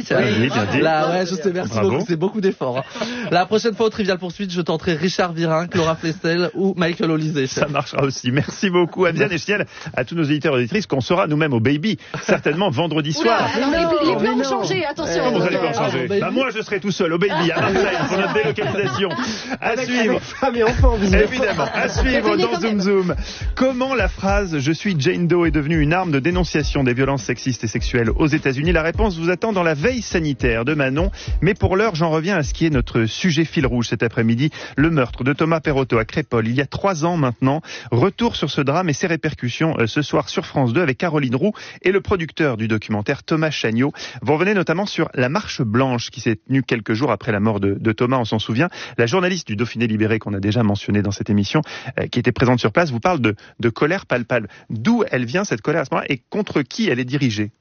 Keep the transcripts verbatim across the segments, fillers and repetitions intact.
Oui, bien dit. Là, ouais, je sais, merci Bravo. beaucoup, c'est beaucoup d'efforts. Hein. La prochaine fois au Trivial Poursuite, je tenterai Richard Virin, Laura Flessel ou Michael Olysée. Ça marchera aussi. Merci beaucoup à Diane et je signale à tous nos éditeurs et auditrices qu'on sera nous-mêmes au Baby, certainement vendredi soir. Oula, alors les, les plans ont changé, attention. Comment vous allez pas Ah, changer Baby. Bah moi je serai tout seul au Baby à Marseille pour notre délocalisation. À Avec, suivre. avec femme et enfant, vous Évidemment, à suivre Venez dans quand Zoom même. Zoom. Comment la phrase « Je suis Jane Doe » est devenue une arme de dénonciation des violences sexistes et sexuelles aux États-Unis? La réponse vous attend dans la veille sanitaire de Manon. Mais pour l'heure, j'en reviens à ce qui est notre sujet fil rouge cet après-midi. Le meurtre de Thomas Perotto à Crépol, il y a trois ans maintenant. Retour sur ce drame et ses répercussions euh, ce soir sur France deux avec Caroline Roux et le producteur du documentaire Thomas Chagnot. Vous revenez notamment sur la marche blanche qui s'est tenue quelques jours après la mort de, de Thomas, on s'en souvient. La journaliste du Dauphiné Libéré qu'on a déjà mentionné dans cette émission, euh, qui était présente sur place, vous parle de, de colère palpable. D'où elle vient cette colère à ce moment-là et contre qui elle est dirigée?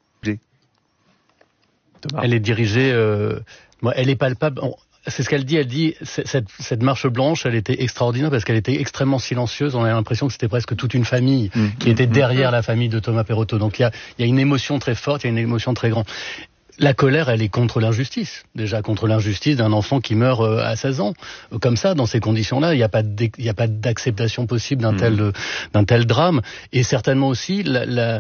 Thomas. Elle est dirigée, euh, moi, elle est palpable. On, c'est ce qu'elle dit. Elle dit cette, cette marche blanche, elle était extraordinaire parce qu'elle était extrêmement silencieuse. On a l'impression que c'était presque toute une famille mmh, qui mmh, était derrière mmh. la famille de Thomas Perotto. Donc il y a, il y a une émotion très forte, il y a une émotion très grande. La colère, elle est contre l'injustice. Déjà contre l'injustice d'un enfant qui meurt à seize ans. Comme ça, dans ces conditions-là, il n'y a pas de, il n'y a pas d'acceptation possible d'un mmh. tel, d'un tel drame. Et certainement aussi la, la,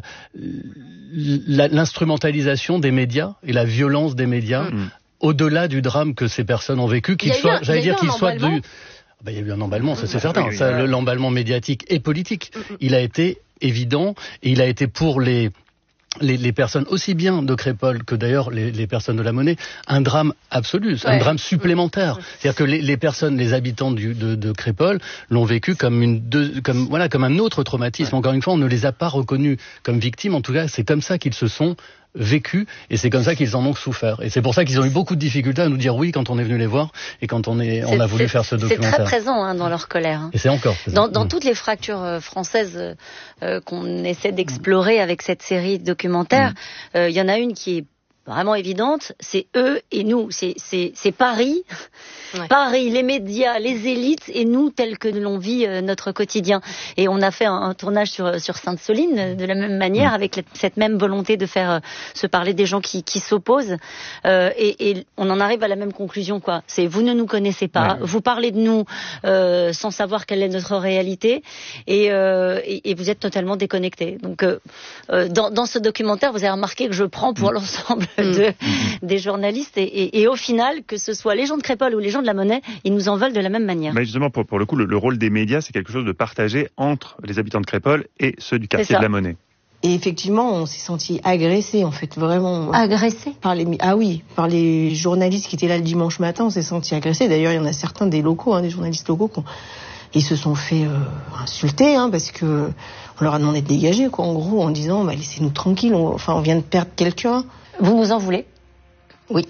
la, l'instrumentalisation des médias et la violence des médias mmh. au-delà du drame que ces personnes ont vécu, qu'ils soient, j'allais dire qu'ils soient du, ben, il y a eu un emballement, ça c'est certain. Oui, oui, ça, oui. L'emballement médiatique et politique, mmh. il a été évident et il a été pour les Les, les personnes aussi bien de Crépol que d'ailleurs les, les personnes de la Monnaie, un drame absolu, ouais. un drame supplémentaire. C'est-à-dire que les, les personnes, les habitants du, de, de Crépol l'ont vécu comme une, deux, comme voilà, comme un autre traumatisme. Ouais. Encore une fois, on ne les a pas reconnus comme victimes. En tout cas, c'est comme ça qu'ils se sont vécu et c'est comme ça qu'ils en ont souffert et c'est pour ça qu'ils ont eu beaucoup de difficultés à nous dire oui quand on est venu les voir et quand on est on a voulu faire ce documentaire. C'est très présent hein, dans leur colère. Hein. Et c'est encore présent. Dans, dans mmh. toutes les fractures euh, françaises euh, qu'on essaie d'explorer avec cette série de documentaires, il mmh. euh, y en a une qui est vraiment évidente, c'est eux et nous, c'est, c'est, c'est Paris, ouais. Paris, les médias, les élites et nous tels que l'on vit euh, notre quotidien. Et on a fait un, un tournage sur, sur Sainte-Soline de la même manière, mmh. avec la, cette même volonté de faire euh, se parler des gens qui, qui s'opposent. Euh, et, et on en arrive à la même conclusion, quoi. C'est vous ne nous connaissez pas, ouais. vous parlez de nous euh, sans savoir quelle est notre réalité et, euh, et, et vous êtes totalement déconnectés. Donc euh, euh, dans, dans ce documentaire, vous avez remarqué que je prends pour mmh. l'ensemble De, mmh. des journalistes et, et, et au final, que ce soit les gens de Crépol ou les gens de la Monnaie, ils nous en veulent de la même manière. Mais justement, pour, pour le coup, le, le rôle des médias, c'est quelque chose de partagé entre les habitants de Crépol et ceux du quartier de la Monnaie. Et effectivement, on s'est senti agressé, en fait, vraiment. Agressé par les, ah oui, par les journalistes qui étaient là le dimanche matin, on s'est senti agressé. D'ailleurs, il y en a certains des locaux, hein, des journalistes locaux, qui ont, ils se sont fait euh, insulter, hein, parce que on leur a demandé de dégager, quoi, en gros, en disant, bah, laissez-nous tranquilles, on, enfin, on vient de perdre quelqu'un. Vous nous en voulez? Oui.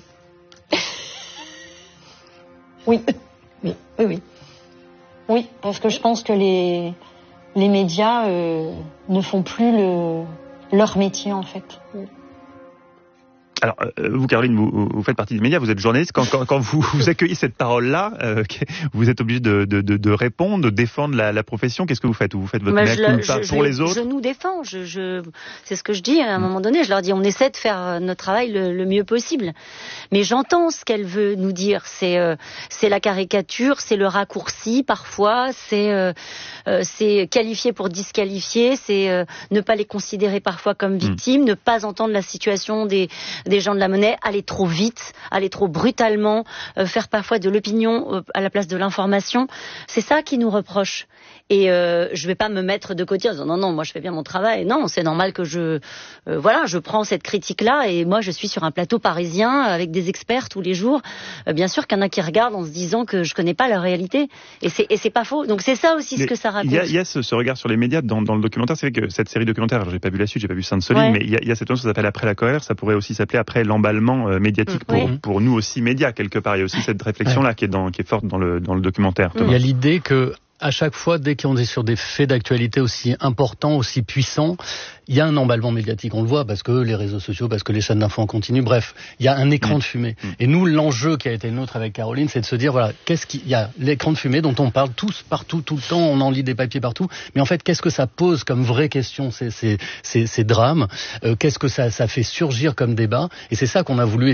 oui. Oui, oui, oui. Oui, parce que je pense que les, les médias euh, ne font plus le, leur métier, en fait. Alors, euh, vous, Caroline, vous, vous faites partie des médias, vous êtes journaliste. Quand, quand, quand vous, vous accueillez cette parole-là, euh, vous êtes obligé de, de, de, de répondre, de défendre la, la profession. Qu'est-ce que vous faites? Vous faites votre mea culpa pour les autres? Je nous défends. Je, je, c'est ce que je dis à un mmh. moment donné. Je leur dis, on essaie de faire notre travail le, le mieux possible. Mais j'entends ce qu'elle veut nous dire. C'est, euh, c'est la caricature, c'est le raccourci parfois, c'est, euh, euh, c'est qualifier pour disqualifier, c'est euh, ne pas les considérer parfois comme victimes, mmh. ne pas entendre la situation des, des des gens de la Monnaie, aller trop vite, aller trop brutalement, euh, faire parfois de l'opinion euh, à la place de l'information. C'est ça qui nous reproche. Et euh, je vais pas me mettre de côté en disant non, non, moi je fais bien mon travail. Non, c'est normal que je... Euh, voilà, je prends cette critique-là et moi je suis sur un plateau parisien avec des experts tous les jours. Euh, bien sûr qu'il y en a qui regardent en se disant que je connais pas la réalité. Et c'est, et c'est pas faux. Donc c'est ça aussi mais ce que ça raconte. Il y a, il y a ce, ce regard sur les médias dans, dans le documentaire. C'est vrai que cette série documentaire, alors j'ai pas vu la suite, j'ai pas vu Sainte-Soline, ouais. mais il y, a, il y a cette chose qui s'appelle Après la colère. Ça pourrait aussi s'appeler Après l'emballement euh, médiatique pour, oui. pour nous aussi médias quelque part. Il y a aussi cette réflexion-là ouais. qui est, dans, qui est forte dans le, dans le documentaire. Il y a l'idée que à chaque fois, dès qu'on est sur des faits d'actualité aussi importants, aussi puissants, il y a un emballement médiatique. On le voit parce que les réseaux sociaux, parce que les chaînes d'infos en continu, bref, il y a un écran mmh. de fumée. Mmh. Et nous, l'enjeu qui a été le nôtre avec Caroline, c'est de se dire, voilà, qu'est-ce qu'il y a l'écran de fumée dont on parle tous, partout, tout le temps, on en lit des papiers partout. Mais en fait, qu'est-ce que ça pose comme vraie question, ces, ces, ces, ces drames euh, Qu'est-ce que ça, ça fait surgir comme débat? Et c'est ça qu'on a voulu